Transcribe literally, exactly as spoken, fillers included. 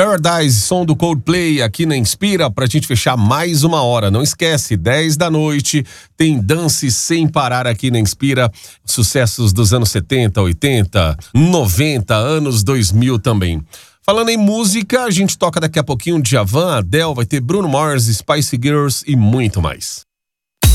Paradise, som do Coldplay aqui na Inspira pra gente fechar mais uma hora. Não esquece, dez da noite, tem Dance Sem Parar aqui na Inspira. Sucessos dos anos setenta, oitenta, noventa, anos dois mil também. Falando em música, a gente toca daqui a pouquinho Djavan, Adele, vai ter Bruno Mars, Spice Girls e muito mais.